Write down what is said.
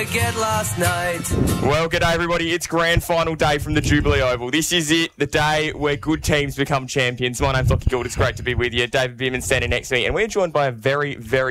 Get last night. Well, g'day everybody. It's grand final day from the Jubilee Oval. This is it, the day where good teams become champions. My name's Lockie Gould. It's great to be with you. David Bierman standing next to me, and we're joined by a very, very